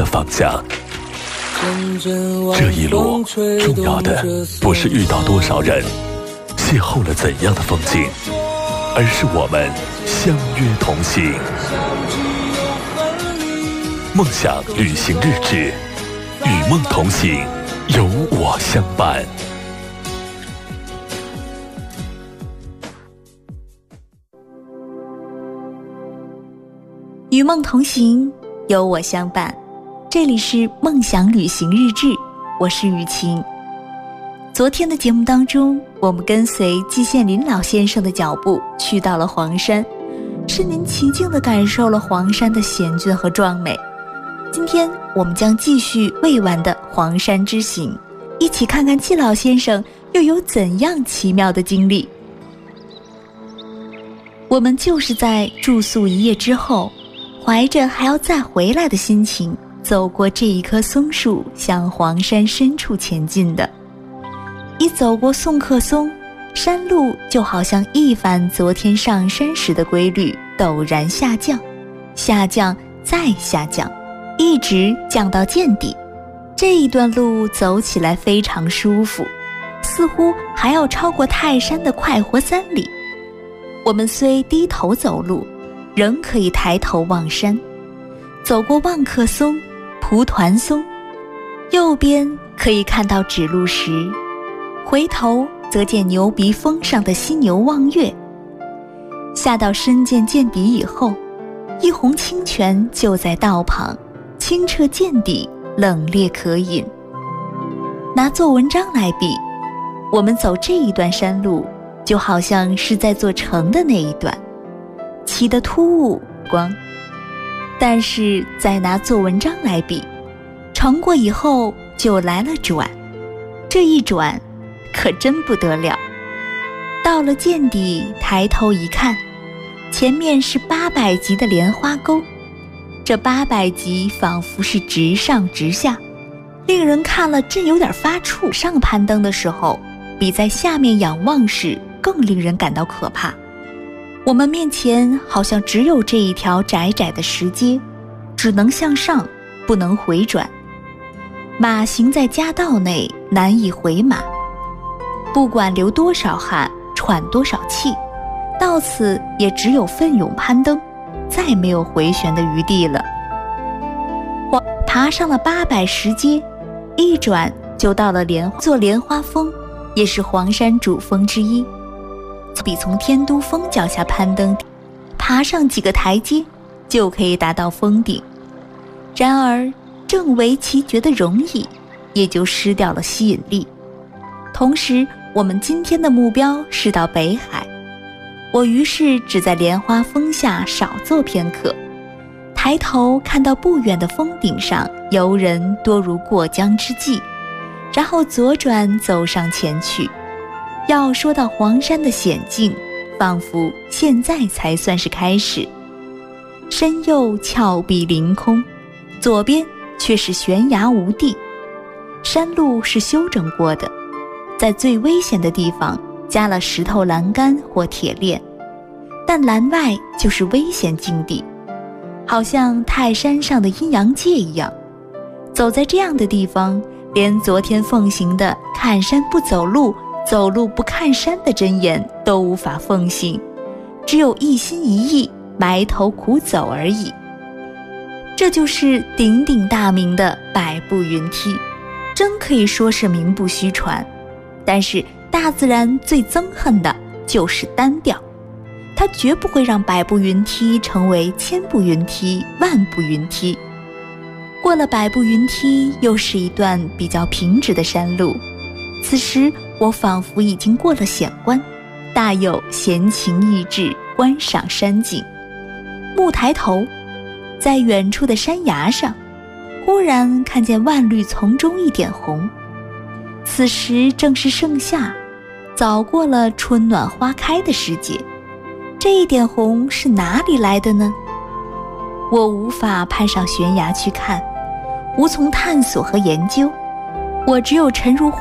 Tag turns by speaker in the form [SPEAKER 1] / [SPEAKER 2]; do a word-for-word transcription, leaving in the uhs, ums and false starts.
[SPEAKER 1] 方向。这一路重要的不是遇到多少人，邂逅了怎样的风景，而是我们相约同行。梦想旅行日志，与梦同行，有我相伴。
[SPEAKER 2] 与梦同行，有我相伴。这里是梦想旅行日志，我是雨晴。昨天的节目当中，我们跟随季羡林老先生的脚步去到了黄山，身临其境地感受了黄山的险峻和壮美。今天我们将继续未完的黄山之行，一起看看季老先生又有怎样奇妙的经历。我们就是在住宿一夜之后，怀着还要再回来的心情，走过这一棵松树，向黄山深处前进的。一走过送客松，山路就好像一反昨天上山时的规律，陡然下降，下降再下降，一直降到见底。这一段路走起来非常舒服，似乎还要超过泰山的快活三里。我们虽低头走路，仍可以抬头望山。走过望客松、蒲团松，右边可以看到指路石，回头则见牛鼻峰上的犀牛望月。下到深涧见底以后，一泓清泉就在道旁，清澈见底，冷冽可饮。拿做文章来比，我们走这一段山路，就好像是在做城的那一段，起得突兀光。但是再拿做文章来比，成过以后就来了转，这一转可真不得了。到了见底，抬头一看，前面是八百级的莲花沟，这八百级仿佛是直上直下，令人看了真有点发怵。上攀登的时候，比在下面仰望时更令人感到可怕。我们面前好像只有这一条窄窄的石阶，只能向上，不能回转。马行在夹道内，难以回马。不管流多少汗，喘多少气，到此也只有奋勇攀登，再没有回旋的余地了。爬上了八百石阶，一转就到了莲座莲花峰，也是黄山主峰之一。比从天都峰脚下攀登，爬上几个台阶就可以达到峰顶。然而正为其觉得容易，也就失掉了吸引力。同时我们今天的目标是到北海，我于是只在莲花峰下少坐片刻，抬头看到不远的峰顶上游人多如过江之鲫，然后左转走上前去。要说到黄山的险境，仿佛现在才算是开始。山右峭壁凌空，左边却是悬崖无地。山路是修整过的，在最危险的地方加了石头栏杆或铁链，但栏外就是危险境地，好像泰山上的阴阳界一样。走在这样的地方，连昨天奉行的看山不走路，走路不看山的箴言都无法奉行，只有一心一意埋头苦走而已。这就是鼎鼎大名的百步云梯，真可以说是名不虚传。但是大自然最憎恨的就是单调，它绝不会让百步云梯成为千步云梯、万步云梯。过了百步云梯，又是一段比较平直的山路。此时我仿佛已经过了险关，大有闲情逸致观赏山景。木抬头，在远处的山崖上，忽然看见万绿丛中一点红。此时正是盛夏，早过了春暖花开的时节。这一点红是哪里来的呢？我无法攀上悬崖去看，无从探索和研究，我只有沉入